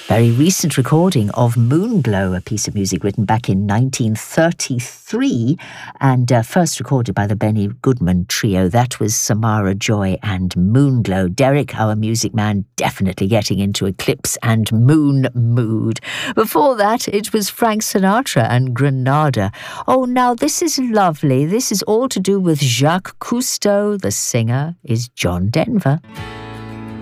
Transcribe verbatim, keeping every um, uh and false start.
Very recent recording of Moonglow, a piece of music written back in nineteen thirty-three and uh, first recorded by the Benny Goodman Trio. That was Samara Joy and Moonglow. Derek, our music man, definitely getting into eclipse and moon mood. Before that, it was Frank Sinatra and Granada. Oh, now this is lovely. This is all to do with Jacques Cousteau. The singer is John Denver.